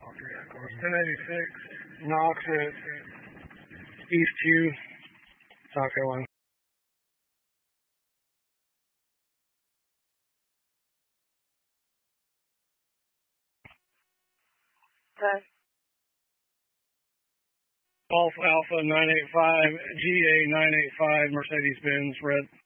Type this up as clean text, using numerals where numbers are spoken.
1086 Knox at East 2, South Carolina. Golf Alpha 985, GA 985, Mercedes-Benz, red.